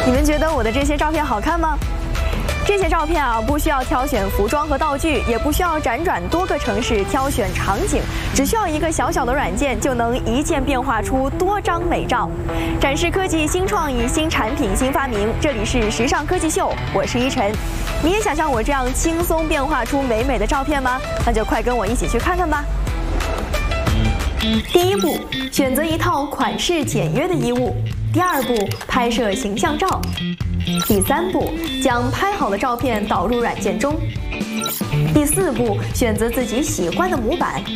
你们觉得我的这些照片好看吗？这些照片啊，不需要挑选服装和道具，也不需要辗转多个城市挑选场景，只需要一个小小的软件，就能一键变化出多张美照。展示科技新创意、新产品、新发明，这里是时尚科技秀，我是依晨。你也想像我这样轻松变化出美美的照片吗？那就快跟我一起去看看吧。第一步，选择一套款式简约的衣物。第二步，拍摄形象照。第三步，将拍好的照片导入软件中。第四步，选择自己喜欢的模板。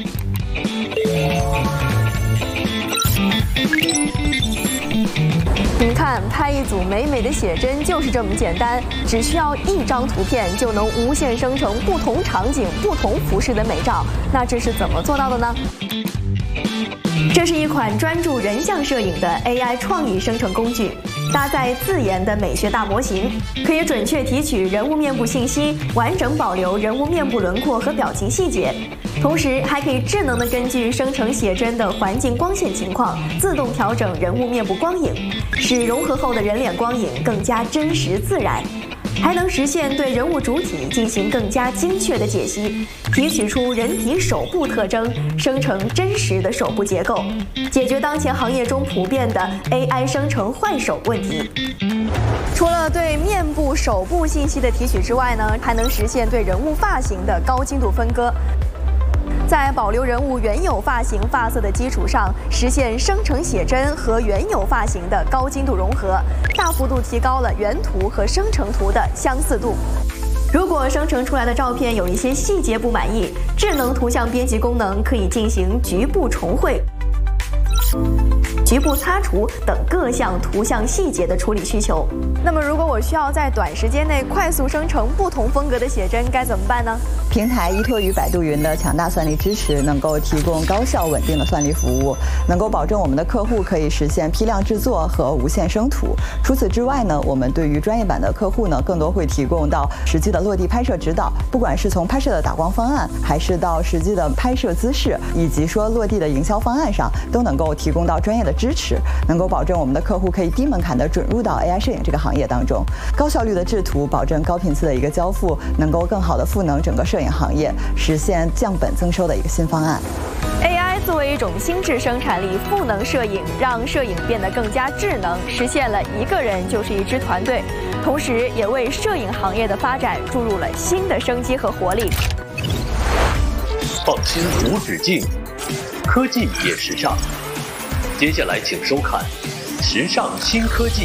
您看，拍一组美美的写真就是这么简单，只需要一张图片就能无限生成不同场景、不同服饰的美照。那这是怎么做到的呢？这是一款专注人像摄影的 AI 创意生成工具，搭载自研的美学大模型，可以准确提取人物面部信息，完整保留人物面部轮廓和表情细节，同时还可以智能地根据生成写真的环境光线情况，自动调整人物面部光影，使融合后的人脸光影更加真实自然。还能实现对人物主体进行更加精确的解析，提取出人体手部特征，生成真实的手部结构，解决当前行业中普遍的 AI 生成坏手问题。除了对面部、手部信息的提取之外呢，还能实现对人物发型的高精度分割。在保留人物原有发型发色的基础上，实现生成写真和原有发型的高精度融合，大幅度提高了原图和生成图的相似度。如果生成出来的照片有一些细节不满意，智能图像编辑功能可以进行局部重绘、局部擦除等各项图像细节的处理需求。那么，如果我需要在短时间内快速生成不同风格的写真，该怎么办呢？ 平台依托于百度云的强大算力支持，能够提供高效稳定的算力服务，能够保证我们的客户可以实现批量制作和无限生图。除此之外呢，我们对于专业版的客户呢，更多会提供到实际的落地拍摄指导，不管是从拍摄的打光方案，还是到实际的拍摄姿势，以及说落地的营销方案上，都能够提供到专业的支持，能够保证我们的客户可以低门槛的准入到 AI 摄影这个行业当中，高效率的制图，保证高频次的一个交付，能够更好的赋能整个摄影行业，实现降本增收的一个新方案。 AI 作为一种心智生产力，赋能摄影，让摄影变得更加智能，实现了一个人就是一支团队，同时也为摄影行业的发展注入了新的生机和活力。 放心无止境，科技也时尚。接下来请收看《时尚新科技》。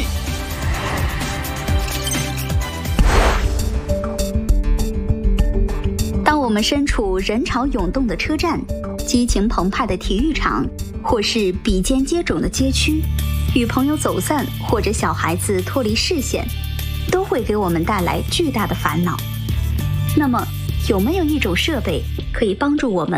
当我们身处人潮涌动的车站、激情澎湃的体育场，或是比肩接踵的街区，与朋友走散或者小孩子脱离视线，都会给我们带来巨大的烦恼。那么，有没有一种设备可以帮助我们